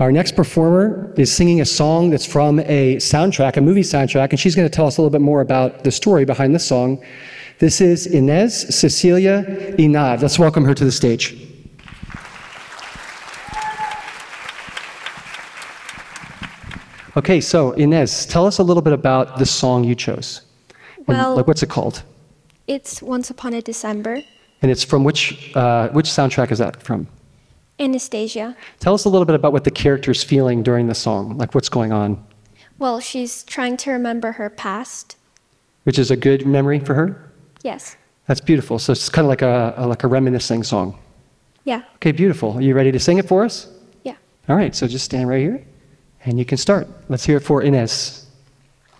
Our next performer is singing a song that's from a soundtrack, a movie soundtrack, and she's going to tell us a little bit more about the story behind this song. This is Inez Cecilia Inad. Let's welcome her to the stage. Okay, so Inez, tell us a little bit about the song you chose. Well, like, what's it called? It's Once Upon a December. And it's from which soundtrack is that from? Anastasia. Tell us a little bit about what the character's feeling during the song, like what's going on. Well, she's trying to remember her past. Which is a good memory for her? Yes. That's beautiful. So it's kind of like a reminiscing song. Yeah. Okay, beautiful. Are you ready to sing it for us? Yeah. All right, so just stand right here, and you can start. Let's hear it for Inez.